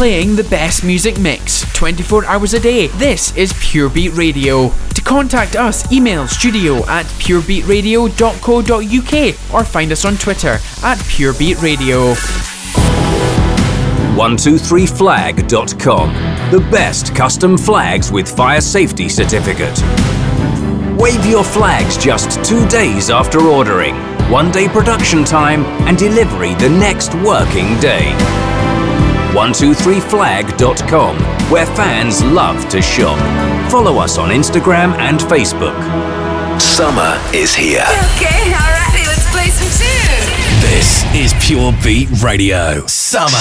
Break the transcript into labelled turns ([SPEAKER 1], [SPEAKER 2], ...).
[SPEAKER 1] playing the best music mix 24 hours a day. This is Pure Beat Radio. To contact us, email studio@purebeatradio.co.uk or find us on Twitter @purebeatradio.
[SPEAKER 2] 123flag.com. The best custom flags with fire safety certificate. Wave your flags just 2 days after ordering. 1 day production time and delivery the next working day. 123flag.com, where fans love to shop. Follow us on Instagram and Facebook.
[SPEAKER 3] Summer is here.
[SPEAKER 4] Okay, alrighty, let's play some tunes.
[SPEAKER 3] This is Pure Beat Radio. Summer.